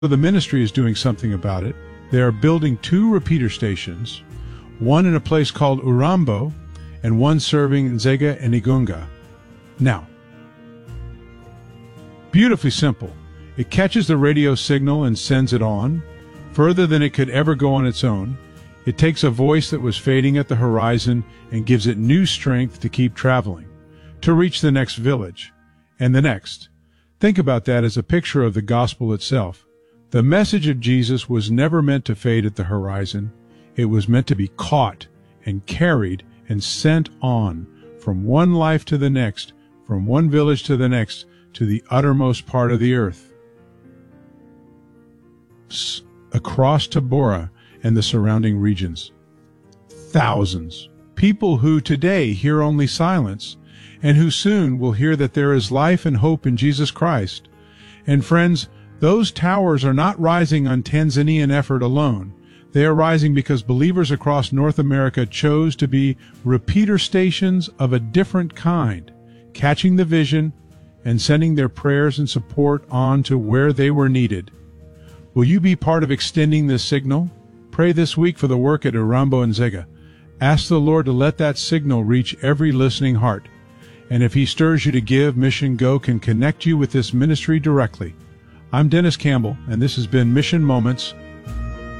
The ministry is doing something about it. They are building 2 repeater stations, one in a place called Urambo and one serving Nzega and Igunga. Now, beautifully simple. It catches the radio signal and sends it on, further than it could ever go on its own. It takes a voice that was fading at the horizon and gives it new strength to keep traveling, to reach the next village, and the next. Think about that as a picture of the gospel itself. The message of Jesus was never meant to fade at the horizon. It was meant to be caught and carried and sent on from one life to the next, from one village to the next, to the uttermost part of the earth. Across Tabora and the surrounding regions. Thousands. People who today hear only silence, and who soon will hear that there is life and hope in Jesus Christ. And friends, those towers are not rising on Tanzanian effort alone. They are rising because believers across North America chose to be repeater stations of a different kind, catching the vision and sending their prayers and support on to where they were needed. Will you be part of extending this signal? Pray this week for the work at Urambo and Nzega. Ask the Lord to let that signal reach every listening heart. And if He stirs you to give, Mission Go can connect you with this ministry directly. I'm Dennis Campbell, and this has been Mission Moments